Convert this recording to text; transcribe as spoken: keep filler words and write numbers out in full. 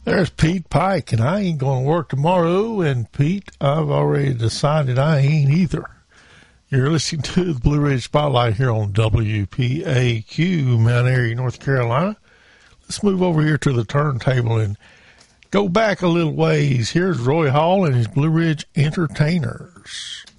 There's Pete Pike, and I ain't going to work tomorrow. And Pete, I've already decided I ain't either. You're listening to the Blue Ridge Spotlight here on W P A Q, Mount Airy, North Carolina. Let's move over here to the turntable and go back a little ways. Here's Roy Hall and his Blue Ridge Entertainers.